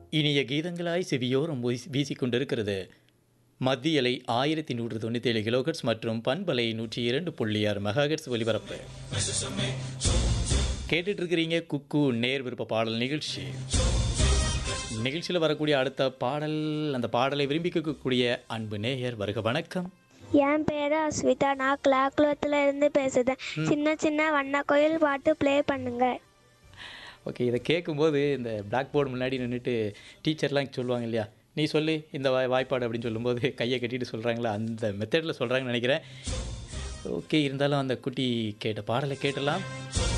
இனிய கீதங்களாய் செவியோரம் வீசிக்கொண்டிருக்கிறது. மத்தியலை 1197 கிலோஹெர்ட்ஸ் மற்றும் பண்பலை 102.6 மெகாஹெர்ட்ஸ் ஒலிபரப்பு. கேட்டுட்டு இருக்கிறீங்க குக்கு நேர் விருப்ப பாடல் நிகழ்ச்சி. நிகழ்ச்சியில் வரக்கூடிய அடுத்த பாடல், அந்த பாடலை விரும்பி கேட்கக்கூடிய அன்பு நேயர் வருக. வணக்கம். என் பேர் அஸ்விதா. நான் கிளாக்குளத்தில் இருந்து பேசுகிறேன். சின்ன சின்ன வண்ண கோயில் பாட்டு ப்ளே பண்ணுங்க. ஓகே, இதை கேட்கும்போது இந்த பிளாக் போர்டு முன்னாடி நின்றுட்டு டீச்சர்லாம் சொல்லுவாங்க இல்லையா, நீ சொல்லு இந்த வாய்ப்பாடு அப்படின்னு சொல்லும்போது கையை கட்டிட்டு சொல்கிறாங்களா, அந்த மெத்தடில் சொல்கிறாங்கன்னு நினைக்கிறேன். ஓகே, இருந்தாலும் அந்த குட்டி கேட்ட பாடலை கேட்டலாம்.